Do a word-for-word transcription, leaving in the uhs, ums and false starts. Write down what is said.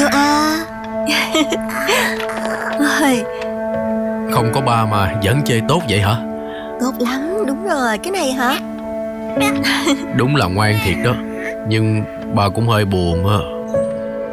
à. Ôi, Không có ba mà vẫn chơi tốt vậy hả? tốt lắm, đúng rồi. Cái này hả? Đúng là ngoan thiệt đó. Nhưng ba cũng hơi buồn á.